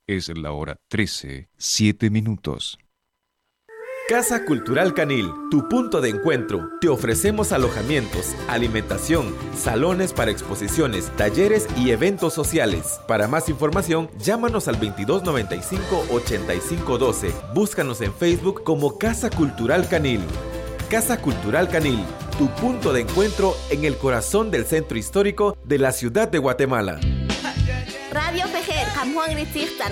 Es la hora 13, 7 minutos. Casa Cultural Canil, tu punto de encuentro. Te ofrecemos alojamientos, alimentación, salones para exposiciones, talleres y eventos sociales. Para más información, llámanos al 2295-8512. Búscanos en Facebook como Casa Cultural Canil. Casa Cultural Canil, tu punto de encuentro en el corazón del centro histórico de la ciudad de Guatemala. Radio Fejer, Kamhuang Ritzig,